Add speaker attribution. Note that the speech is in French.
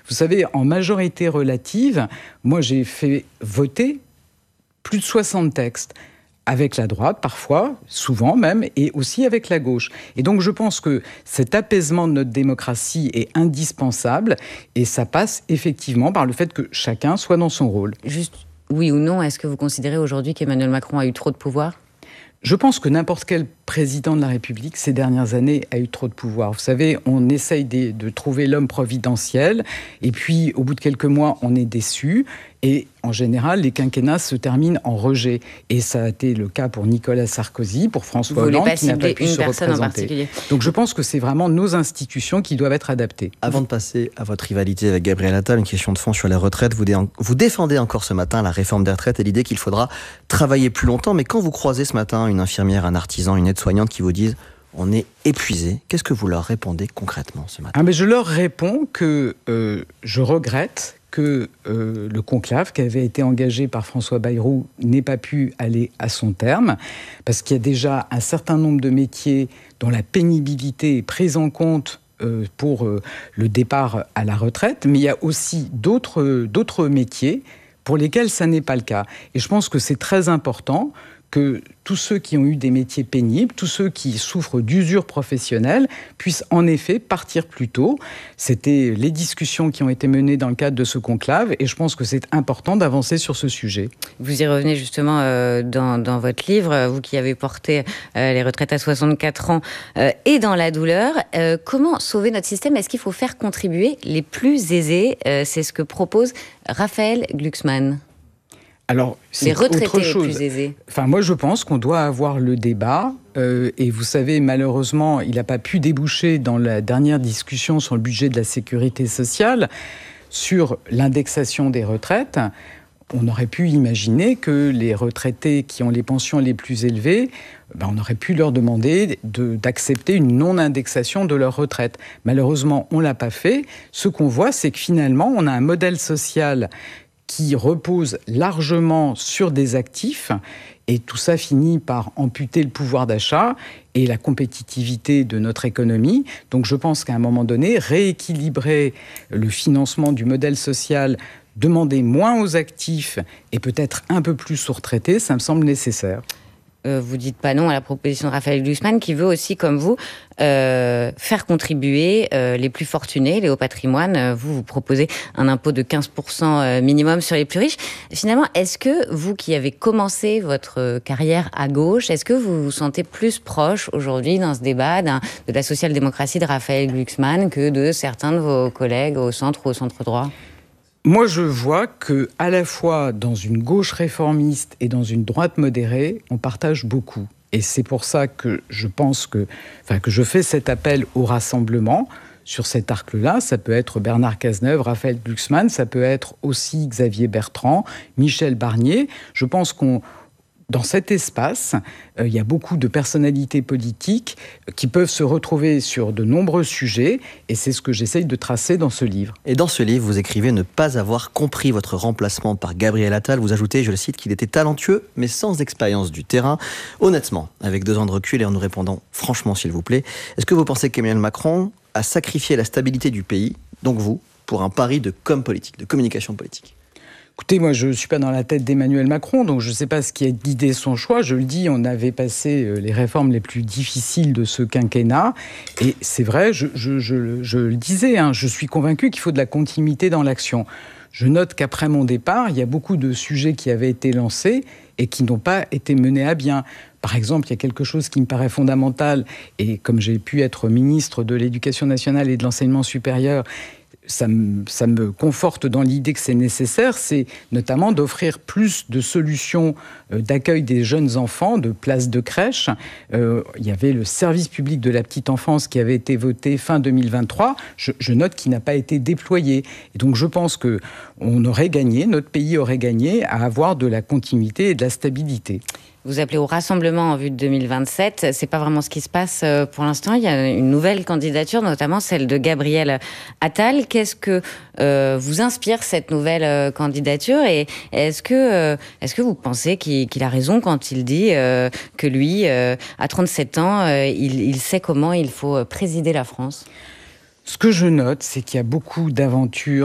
Speaker 1: Vous savez, en majorité relative, moi j'ai fait voter plus de 60 textes. Avec la droite, parfois, souvent même, et aussi avec la gauche. Et donc je pense que cet apaisement de notre démocratie est indispensable, et ça passe effectivement par le fait que chacun soit dans son rôle.
Speaker 2: Juste, oui ou non, est-ce que vous considérez aujourd'hui qu'Emmanuel Macron a eu trop de pouvoir ?
Speaker 1: Je pense que n'importe quel président de la République, ces dernières années, a eu trop de pouvoir. Vous savez, on essaye de trouver l'homme providentiel, et puis au bout de quelques mois, on est déçu. Et en général, les quinquennats se terminent en rejet. Et ça a été le cas pour Nicolas Sarkozy, pour François Hollande, qui n'a pas pu se représenter. Donc je pense que c'est vraiment nos institutions qui doivent être adaptées.
Speaker 3: Avant de passer à votre rivalité avec Gabriel Attal, une question de fond sur la retraite. Vous défendez encore ce matin la réforme des retraites et l'idée qu'il faudra travailler plus longtemps. Mais quand vous croisez ce matin une infirmière, un artisan, une aide-soignante qui vous disent « on est épuisé », qu'est-ce que vous leur répondez concrètement ce matin ?
Speaker 1: Mais je leur réponds que je regrette que le conclave qui avait été engagé par François Bayrou n'ait pas pu aller à son terme, parce qu'il y a déjà un certain nombre de métiers dont la pénibilité est prise en compte pour le départ à la retraite, mais il y a aussi d'autres métiers pour lesquels ça n'est pas le cas. Et je pense que c'est très important que tous ceux qui ont eu des métiers pénibles, tous ceux qui souffrent d'usure professionnelle, puissent en effet partir plus tôt. C'était les discussions qui ont été menées dans le cadre de ce conclave, et je pense que c'est important d'avancer sur ce sujet.
Speaker 2: Vous y revenez justement dans votre livre, vous qui avez porté les retraites à 64 ans et dans la douleur. Comment sauver notre système ? Est-ce qu'il faut faire contribuer les plus aisés ? C'est ce que propose Raphaël Glucksmann.
Speaker 1: Alors, c'est
Speaker 2: les retraités
Speaker 1: autre chose.
Speaker 2: Les plus aisés.
Speaker 1: Moi, je pense qu'on doit avoir le débat. Et vous savez, malheureusement, il n'a pas pu déboucher dans la dernière discussion sur le budget de la sécurité sociale sur l'indexation des retraites. On aurait pu imaginer que les retraités qui ont les pensions les plus élevées, on aurait pu leur demander d'accepter une non-indexation de leur retraite. Malheureusement, on ne l'a pas fait. Ce qu'on voit, c'est que finalement, on a un modèle social qui repose largement sur des actifs, et tout ça finit par amputer le pouvoir d'achat et la compétitivité de notre économie. Donc je pense qu'à un moment donné, rééquilibrer le financement du modèle social, demander moins aux actifs et peut-être un peu plus aux retraités, ça me semble nécessaire.
Speaker 2: Vous dites pas non à la proposition de Raphaël Glucksmann, qui veut aussi, comme vous, faire contribuer les plus fortunés, les hauts patrimoines. Vous proposez un impôt de 15% minimum sur les plus riches. Finalement, est-ce que vous qui avez commencé votre carrière à gauche, est-ce que vous vous sentez plus proche aujourd'hui dans ce débat de la social-démocratie de Raphaël Glucksmann que de certains de vos collègues au centre ou au centre-droit ?
Speaker 1: Moi, je vois que, à la fois dans une gauche réformiste et dans une droite modérée, on partage beaucoup. Et c'est pour ça que je pense que je fais cet appel au rassemblement sur cet arc-là. Ça peut être Bernard Cazeneuve, Raphaël Glucksmann, ça peut être aussi Xavier Bertrand, Michel Barnier. Je pense dans cet espace, il y a beaucoup de personnalités politiques qui peuvent se retrouver sur de nombreux sujets, et c'est ce que j'essaye de tracer dans ce livre.
Speaker 3: Et dans ce livre, vous écrivez ne pas avoir compris votre remplacement par Gabriel Attal. Vous ajoutez, je le cite, qu'il était talentueux, mais sans expérience du terrain. Honnêtement, avec 2 ans de recul et en nous répondant franchement, s'il vous plaît, est-ce que vous pensez qu'Emmanuel Macron a sacrifié la stabilité du pays, donc vous, pour un pari de com politique, de communication politique ?
Speaker 1: Écoutez, moi, je ne suis pas dans la tête d'Emmanuel Macron, donc je ne sais pas ce qui a guidé son choix. Je le dis, on avait passé les réformes les plus difficiles de ce quinquennat. Et c'est vrai, je le disais, je suis convaincu qu'il faut de la continuité dans l'action. Je note qu'après mon départ, il y a beaucoup de sujets qui avaient été lancés et qui n'ont pas été menés à bien. Par exemple, il y a quelque chose qui me paraît fondamental, et comme j'ai pu être ministre de l'Éducation nationale et de l'Enseignement supérieur, ça me conforte dans l'idée que c'est nécessaire, c'est notamment d'offrir plus de solutions d'accueil des jeunes enfants, de places de crèche. Il y avait le service public de la petite enfance qui avait été voté fin 2023. Je note qu'il n'a pas été déployé. Et donc je pense qu'on aurait gagné, notre pays aurait gagné à avoir de la continuité et de la stabilité.
Speaker 2: Vous appelez au rassemblement en vue de 2027. C'est pas vraiment ce qui se passe pour l'instant. Il y a une nouvelle candidature, notamment celle de Gabriel Attal. Qu'est-ce que vous inspire cette nouvelle candidature, et est-ce que vous pensez qu'il a raison quand il dit que lui, à 37 ans, il sait comment il faut présider la France ?
Speaker 1: Ce que je note, c'est qu'il y a beaucoup d'aventures